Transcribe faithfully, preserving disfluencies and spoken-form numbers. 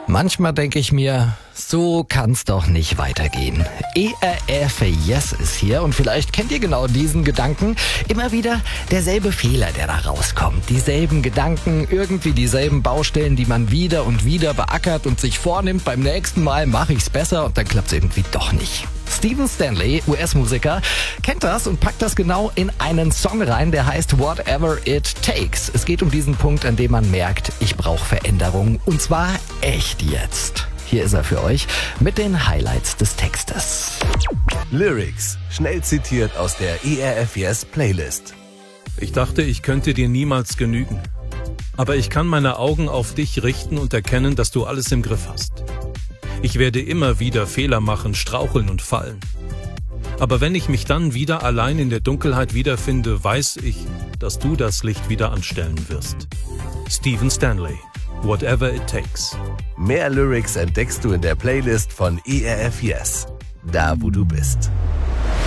Manchmal denke ich mir, so kann's doch nicht weitergehen. E R F Yes ist hier und vielleicht kennt ihr genau diesen Gedanken. Immer wieder derselbe Fehler, der da rauskommt. Dieselben Gedanken, irgendwie dieselben Baustellen, die man wieder und wieder beackert und sich vornimmt, beim nächsten Mal mache ich's besser und dann klappt's irgendwie doch nicht. Stephen Stanley, U S-Musiker, kennt das und packt das genau in einen Song rein, der heißt Whatever It Takes. Es geht um diesen Punkt, an dem man merkt, ich brauche Veränderung und zwar echt jetzt. Hier ist er für euch mit den Highlights des Textes. Lyrics, schnell zitiert aus der E R F Yes Playlist. Ich dachte, ich könnte dir niemals genügen. Aber ich kann meine Augen auf dich richten und erkennen, dass du alles im Griff hast. Ich werde immer wieder Fehler machen, straucheln und fallen. Aber wenn ich mich dann wieder allein in der Dunkelheit wiederfinde, weiß ich, dass du das Licht wieder anstellen wirst. Stephen Stanley, Whatever It Takes. Mehr Lyrics entdeckst du in der Playlist von E R F Yes, da wo du bist.